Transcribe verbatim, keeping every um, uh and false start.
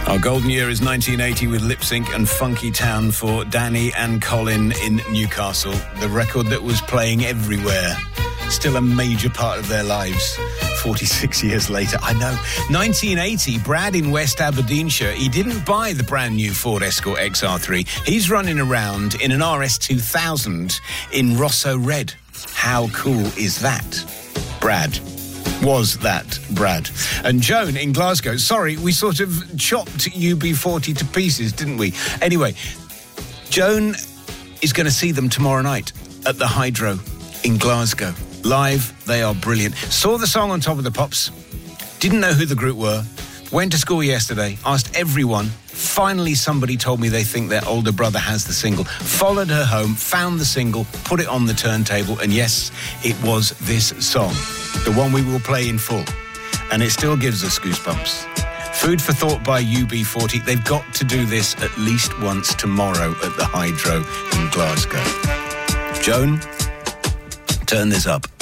Our golden year is nineteen eighty with Lip Sync and Funky Town for Danny and Colin in Newcastle. The record that was playing everywhere. Still a major part of their lives. forty-six years later, I know. nineteen eighty, Brad in West Aberdeenshire, he didn't buy the brand new Ford Escort X R three. He's running around in an R S two thousand in Rosso Red. How cool is that? Brad. Was that Brad. And Joan in Glasgow, sorry, we sort of chopped U B forty to pieces, didn't we? Anyway, Joan is going to see them tomorrow night at the Hydro in Glasgow. Live, they are brilliant. Saw the song on Top of the Pops, didn't know who the group were, went to school yesterday, asked everyone. Finally, somebody told me they think their older brother has the single. Followed her home, found the single, put it on the turntable, and yes, it was this song, the one we will play in full. And it still gives us goosebumps. Food for thought by U B forty. They've got to do this at least once tomorrow at the Hydro in Glasgow. Joan, turn this up.